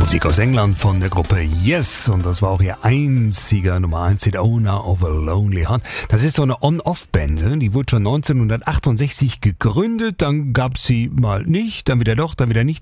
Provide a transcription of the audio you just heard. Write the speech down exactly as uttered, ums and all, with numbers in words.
Musik aus England von der Gruppe Yes, und das war auch ihr einziger Nummer eins Hit, Owner of a Lonely Heart. Das ist so eine On-Off-Band, die wurde schon neunzehnhundertachtundsechzig gegründet, dann gab sie mal nicht, dann wieder doch, dann wieder nicht.